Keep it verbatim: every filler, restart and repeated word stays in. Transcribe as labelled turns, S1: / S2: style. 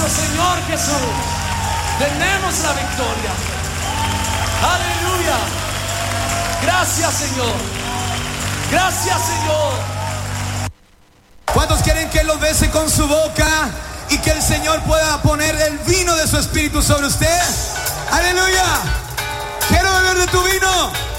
S1: nuestro Señor Jesús. Tenemos la victoria. Aleluya. Gracias, Señor. Gracias, Señor.
S2: ¿Cuántos quieren que Él los bese con su boca y que el Señor pueda poner el vino de su espíritu sobre usted? Aleluya. Quiero beber de tu vino.